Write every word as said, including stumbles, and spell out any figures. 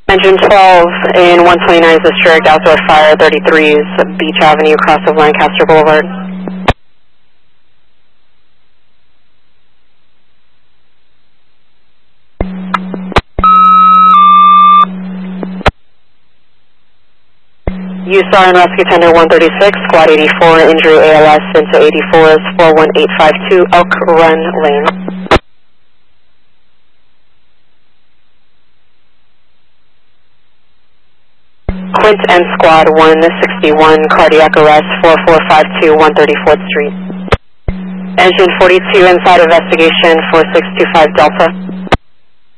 Engine twelve in one twenty-ninth District, outdoor fire, thirty-threes, Beach Avenue, cross of Lancaster Boulevard. U S A R and Rescue Tender one thirty-six, Squad eighty-four, injury A L S into eighty-fours, four one eight five two, Elk Run Lane. Quint and Squad one sixty-one, cardiac arrest, four four five two, one thirty-fourth Street. Engine forty-two inside investigation, four six two five Delta.